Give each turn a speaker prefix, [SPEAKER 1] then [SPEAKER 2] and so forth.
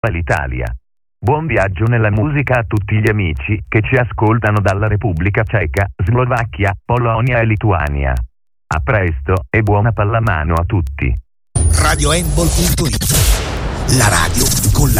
[SPEAKER 1] l'Italia. Buon viaggio nella musica a tutti gli amici che ci ascoltano dalla Repubblica Ceca, Slovacchia, Polonia e Lituania. A presto e buona pallamano a tutti.
[SPEAKER 2] RadioHandball.it, la radio con la